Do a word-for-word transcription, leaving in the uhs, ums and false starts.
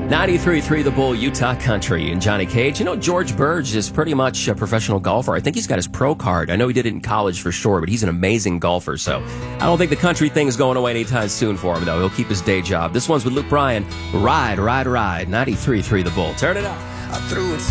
ninety-three point three The Bull, Utah Country, and Johnny Cage. You know, George Burge is pretty much a professional golfer. I think he's got his pro card. I know he did it in college for sure, but he's an amazing golfer. So I don't think the country thing is going away anytime soon for him, though. He'll keep his day job. This one's with Luke Bryan. Ride, ride, ride. ninety-three point three The Bull. Turn it up. I threw it